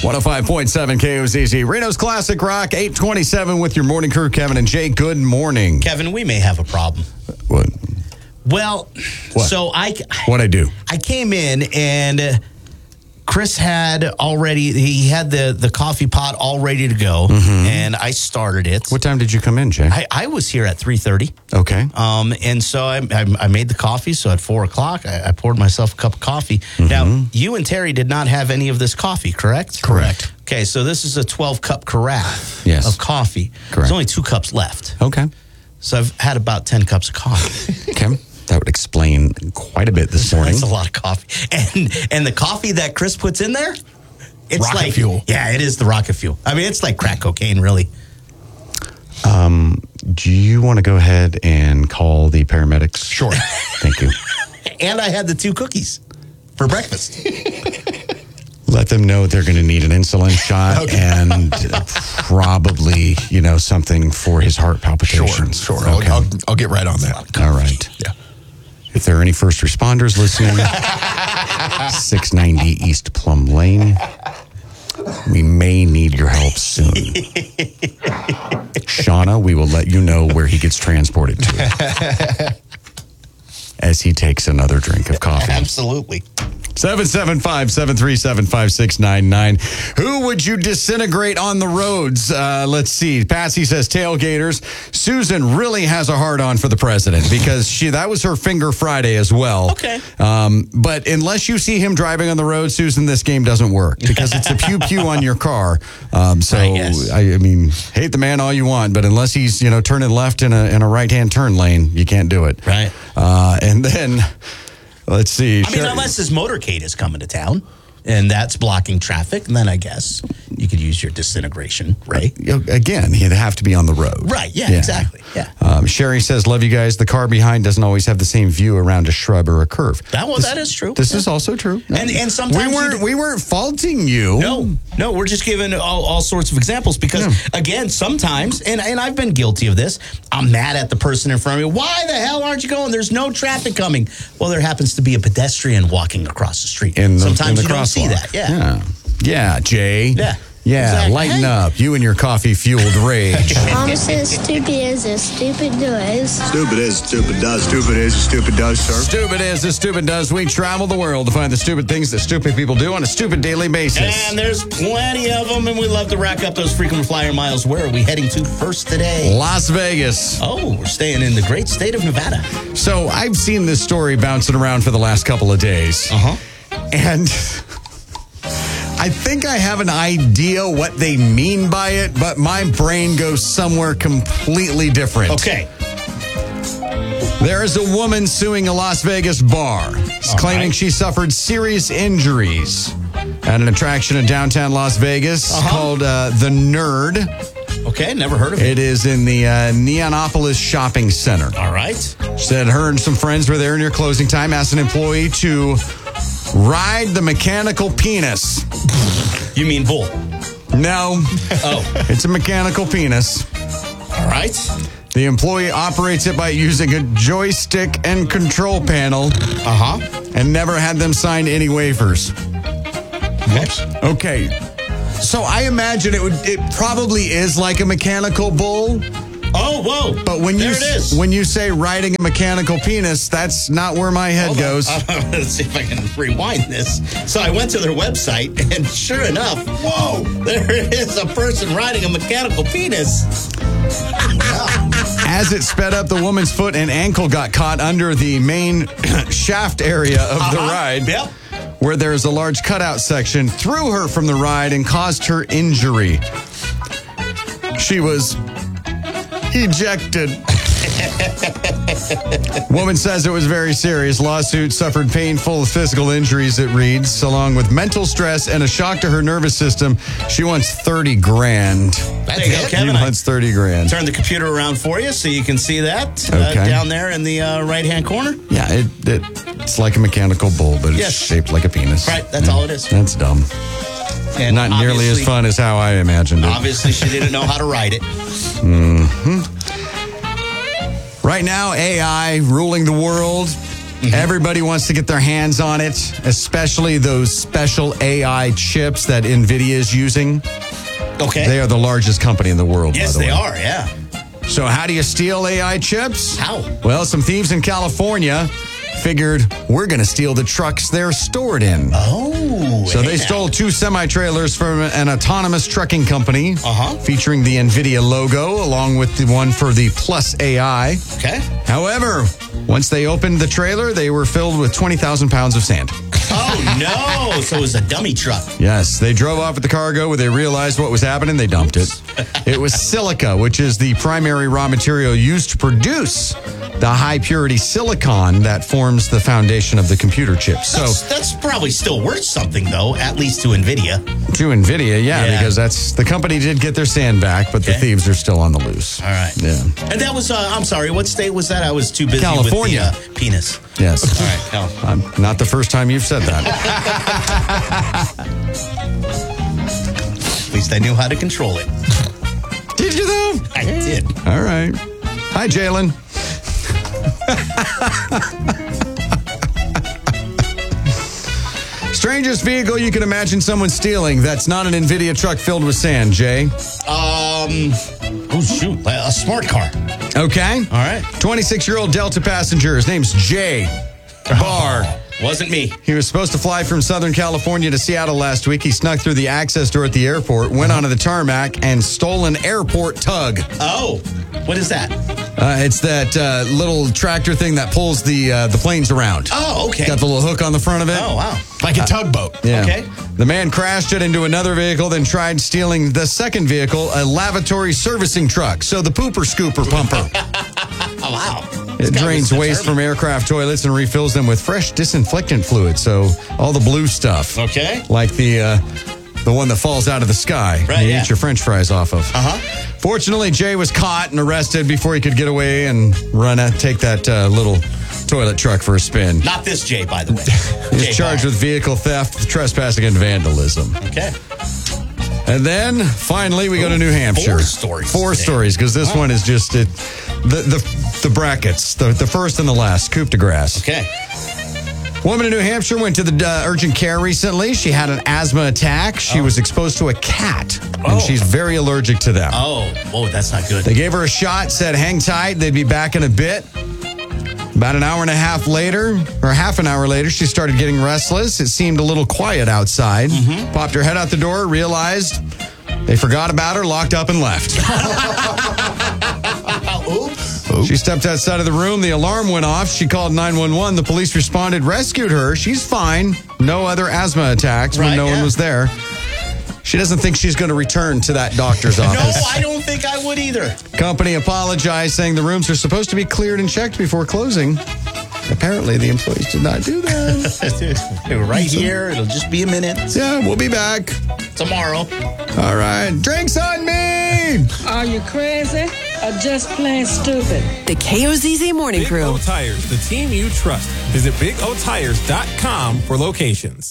105.7 KOZZ. Reno's Classic Rock, 827 with your morning crew, Kevin and Jay. Good morning. Kevin, we may have a problem. What? Well, What? so What'd I do? I came in and Chris had the coffee pot all ready to go, and I started it. What time did you come in, Jay? I was here at 3:30. Okay. And so I made the coffee. So at 4 o'clock, I poured myself a cup of coffee. Now, you and Terry did not have any of this coffee, correct? Correct. Okay, so this is a 12-cup carafe of coffee. Correct. There's only 2 cups left. Okay. So I've had about 10 cups of coffee. Okay. That would explain quite a bit this morning. That's a lot of coffee. And the coffee that Chris puts in there, it's rocket like fuel. Yeah, it is the rocket fuel. I mean, it's like crack cocaine, really. Do you want to go ahead and call the paramedics? Sure. Thank you. And I had the 2 cookies for breakfast. Let them know they're going to need an insulin shot and probably, something for his heart palpitations. Sure. Okay. I'll get right on that. All right. Yeah. If there are any first responders listening, 690 East Plum Lane, we may need your help soon. Shauna, we will let you know where he gets transported to as he takes another drink of coffee. Absolutely. 775-737-5699. Who would you disintegrate on the roads? Let's see. Patsy says tailgaters. Susan really has a hard-on for the president because that was her finger Friday as well. Okay. But unless you see him driving on the road, Susan, this game doesn't work because it's a pew-pew on your car. I mean, hate the man all you want, but unless he's, turning left in a right-hand turn lane, you can't do it. Right. And then... Let's see. I mean, unless his motorcade is coming to town and that's blocking traffic, and then I guess you could use your disintegration, right? Again, he'd have to be on the road. Right, yeah. Exactly. Yeah. Sherry says, love you guys. The car behind doesn't always have the same view around a shrub or a curve. That is true. This is also true. And sometimes we weren't faulting you. No, we're just giving all sorts of examples because, again, sometimes, and I've been guilty of this, I'm mad at the person in front of me. Why the hell aren't you going? There's no traffic coming. Well, there happens to be a pedestrian walking across the street. Sometimes you don't see that. Yeah, Jay. Yeah, exactly. Lighten up. You and your coffee-fueled rage. Mom says stupid is as stupid does. Stupid is, stupid does. Stupid is, stupid does, sir. Stupid is as stupid does. We travel the world to find the stupid things that stupid people do on a stupid daily basis. And there's plenty of them, and we love to rack up those frequent flyer miles. Where are we heading to first today? Las Vegas. Oh, we're staying in the great state of Nevada. So I've seen this story bouncing around for the last couple of days. And... I think I have an idea what they mean by it, but my brain goes somewhere completely different. Okay. There is a woman suing a Las Vegas bar, claiming she suffered serious injuries at an attraction in downtown Las Vegas called The Nerd. Okay, never heard of it. It is in the Neonopolis Shopping Center. All right. She said her and some friends were there near closing time, asked an employee to ride the mechanical penis. You mean bull? No. It's a mechanical penis. All right. The employee operates it by using a joystick and control panel. And never had them sign any waivers. Okay. So I imagine it probably is like a mechanical bull. Oh, whoa. But when you say riding a mechanical penis, that's not where my head goes. Let's see if I can rewind this. So I went to their website, and sure enough, whoa, there is a person riding a mechanical penis. As it sped up, the woman's foot and ankle got caught under the main shaft area of the ride. Yep. Where there's a large cutout section, threw her from the ride and caused her injury. She was ejected. Woman says it was very serious. Lawsuit suffered painful physical injuries, it reads, along with mental stress and a shock to her nervous system. She wants $30,000. There you go, Kevin. She wants $30,000. Turn the computer around for you so you can see that down there in the right-hand corner. Yeah, it's like a mechanical bull, but it's shaped like a penis. Right, that's all it is. That's dumb. And not nearly as fun as how I imagined it. Obviously, she didn't know how to ride it. Right now, AI ruling the world. Everybody wants to get their hands on it, especially those special AI chips that NVIDIA is using. Okay. They are the largest company in the world, Yes, by the they way. are, yeah. So how do you steal AI chips? How? Well, some thieves in California figured we're going to steal the trucks they're stored in. Oh. So they stole 2 semi-trailers from an autonomous trucking company featuring the NVIDIA logo along with the one for the Plus AI. Okay. However, once they opened the trailer, they were filled with 20,000 pounds of sand. Oh, no. So it was a dummy truck. Yes, they drove off with the cargo. When they realized what was happening, they dumped it. It was silica, which is the primary raw material used to produce the high-purity silicon that forms the foundation of the computer chip. So That's probably still worth something, though, at least to NVIDIA. to NVIDIA, Yeah. because that's the company did get their sand back, but the Okay. thieves are still on the loose. All right. Yeah. And that was, I'm sorry, what state was that? I was too busy California. with the penis. Yes. All right. Oh. Not the first time you've said that. At least I knew how to control it. Did you, though? I did. All right. Hi, Jalen. Strangest vehicle you can imagine someone stealing that's not an NVIDIA truck filled with sand, Jay. Oh, shoot. A smart car. Okay. All right. 26-year-old Delta passenger. His name's Jay Barr. Wasn't me. He was supposed to fly from Southern California to Seattle last week. He snuck through the access door at the airport, went onto the tarmac, and stole an airport tug. Oh, what is that? It's that little tractor thing that pulls the planes around. Oh, okay. Got the little hook on the front of it. Oh, wow. Like a tugboat. Yeah. Okay. The man crashed it into another vehicle, then tried stealing the second vehicle, a lavatory servicing truck. So the pooper scooper pumper. Oh, wow. It drains waste from aircraft toilets and refills them with fresh disinfectant fluid. So all the blue stuff. Okay. Like the one that falls out of the sky. Right, you yeah. eat your French fries off of. Fortunately, Jay was caught and arrested before he could get away and take that little toilet truck for a spin. Not this Jay, by the way. He's charged with vehicle theft, trespassing, and vandalism. Okay. And then finally, we go to New Hampshire. 4 stories. 4 today. stories, because this one is just the brackets, the first and the last, coup de grace. Okay. Woman in New Hampshire went to the urgent care recently. She had an asthma attack. She was exposed to a cat, and she's very allergic to them. Oh, whoa, that's not good. They gave her a shot, said hang tight, they'd be back in a bit. About an hour and a half later, or half an hour later, she started getting restless. It seemed a little quiet outside. Popped her head out the door, realized they forgot about her, locked up, and left. She stepped outside of the room. The alarm went off. She called 911. The police responded, rescued her. She's fine. No other asthma attacks when no one was there. She doesn't think she's going to return to that doctor's office. No, I don't think I would either. Company apologized, saying the rooms are supposed to be cleared and checked before closing. Apparently, the employees did not do that. They were right here. It'll just be a minute. Yeah, we'll be back Tomorrow. All right. Drinks on me! Are you crazy or just plain stupid? The KOZZ Morning Big Crew. O Tires, the team you trust. Visit BigOTires.com for locations.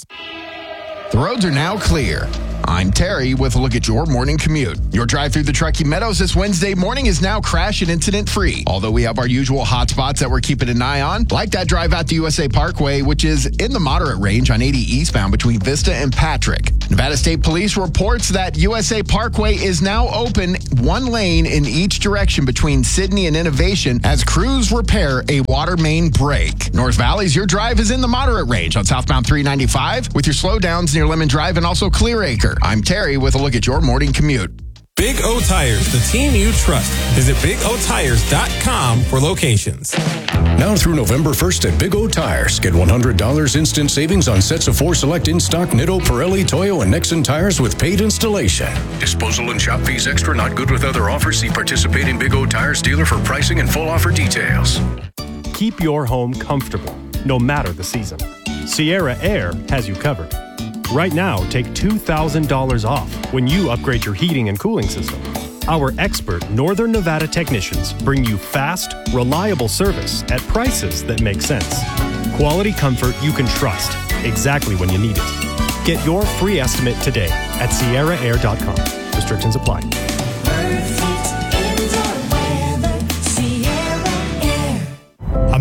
The roads are now clear. I'm Terry with a look at your morning commute. Your drive through the Truckee Meadows this Wednesday morning is now crash and incident free. Although we have our usual hot spots that we're keeping an eye on, like that drive out to USA Parkway, which is in the moderate range on 80 eastbound between Vista and Patrick. Nevada State Police reports that USA Parkway is now open one lane in each direction between Sydney and Innovation as crews repair a water main break. North Valley's your drive is in the moderate range on southbound 395 with your slowdowns near Lemon Drive and also Clear Acre. I'm Terry with a look at your morning commute. Big O Tires, the team you trust. Visit BigOTires.com for locations. Now through November 1st at Big O Tires, get $100 instant savings on sets of 4 select in-stock Nitto, Pirelli, Toyo, and Nexen tires with paid installation. Disposal and shop fees extra, not good with other offers. See participating Big O Tires dealer for pricing and full offer details. Keep your home comfortable, no matter the season. Sierra Air has you covered. Right now, take $2,000 off when you upgrade your heating and cooling system. Our expert Northern Nevada technicians bring you fast, reliable service at prices that make sense. Quality comfort you can trust exactly when you need it. Get your free estimate today at SierraAir.com. Restrictions apply. A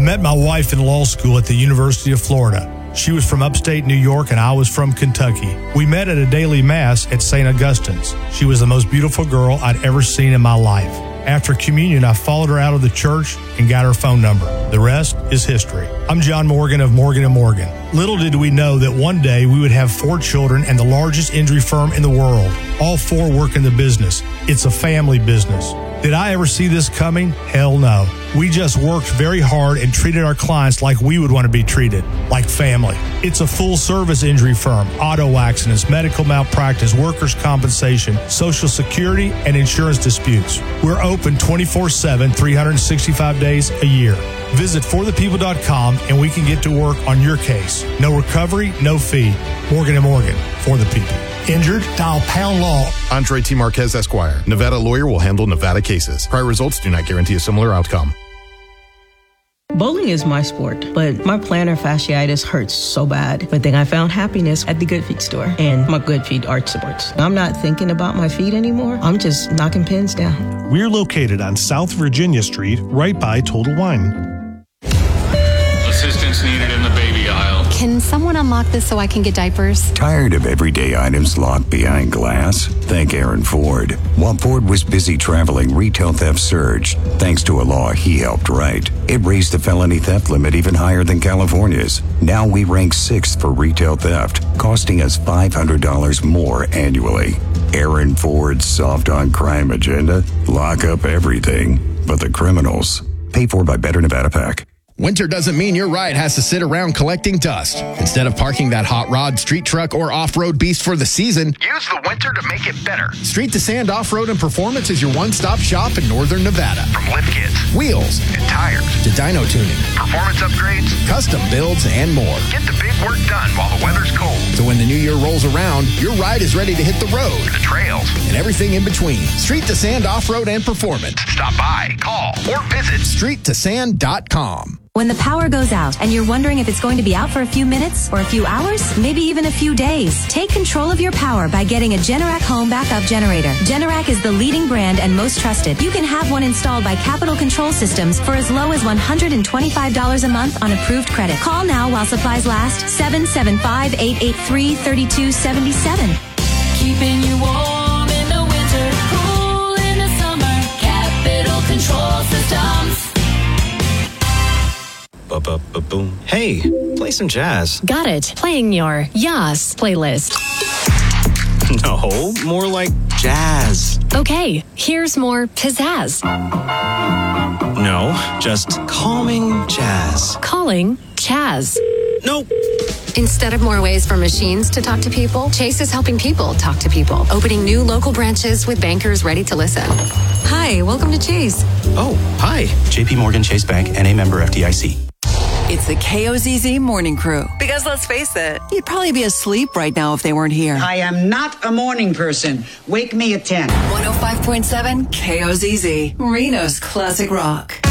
met my wife in law school at the University of Florida. She was from upstate New York and I was from Kentucky. We met at a daily mass at St. Augustine's. She was the most beautiful girl I'd ever seen in my life. After communion, I followed her out of the church and got her phone number. The rest is history. I'm John Morgan of Morgan & Morgan. Little did we know that one day we would have 4 children and the largest injury firm in the world. All 4 work in the business. It's a family business. Did I ever see this coming? Hell no. We just worked very hard and treated our clients like we would want to be treated, like family. It's a full-service injury firm, auto accidents, medical malpractice, workers' compensation, Social Security, and insurance disputes. We're open 24/7, 365 days a year. Visit forthepeople.com and we can get to work on your case. No recovery, no fee. Morgan & Morgan, for the people. Injured? Dial Pound Law. Andre T. Marquez, Esquire. Nevada lawyer will handle Nevada cases. Prior results do not guarantee a similar outcome. Bowling is my sport, but my plantar fasciitis hurts so bad. But then I found happiness at the Good Feet store and my Good Feet arch supports. I'm not thinking about my feet anymore. I'm just knocking pins down. We're located on South Virginia Street, right by Total Wine. Assistance needed in the baby aisle. Can someone unlock this so I can get diapers? Tired of everyday items locked behind glass? Thank Aaron Ford. While Ford was busy traveling, retail theft surged. Thanks to a law he helped write. It raised the felony theft limit even higher than California's. Now we rank 6th for retail theft, costing us $500 more annually. Aaron Ford's soft on crime agenda? Lock up everything but the criminals. Paid for by Better Nevada PAC. Winter doesn't mean your ride has to sit around collecting dust. Instead of parking that hot rod, street truck, or off-road beast for the season, use the winter to make it better. Street to Sand Off-Road and Performance is your one-stop shop in Northern Nevada. From lift kits, wheels, and tires, to dyno tuning, performance upgrades, custom builds, and more. Get the big work done while the weather's cold. So when the new year rolls around, your ride is ready to hit the road, the trails, and everything in between. Street to Sand Off-Road and Performance. Stop by, call, or visit streettosand.com. When the power goes out and you're wondering if it's going to be out for a few minutes or a few hours, maybe even a few days, take control of your power by getting a Generac home backup generator. Generac is the leading brand and most trusted. You can have one installed by Capital Control Systems for as low as $125 a month on approved credit. Call now while supplies last. 775-883-3277. Keeping you warm in the winter, cool in the summer. Capital Control Systems. Boom. Hey, play some jazz. Got it. Playing your Yas playlist. No, more like jazz. Okay, here's more pizzazz. No, just calming jazz. Calling Chaz. Nope. Instead of more ways for machines to talk to people, Chase is helping people talk to people, opening new local branches with bankers ready to listen. Hi, welcome to Chase. Oh, hi. JP Morgan Chase Bank, NA member FDIC. It's the KOZZ Morning Crew. Because let's face it, you'd probably be asleep right now if they weren't here. I am not a morning person. Wake me at 10. 105.7 KOZZ, Reno's Classic Rock.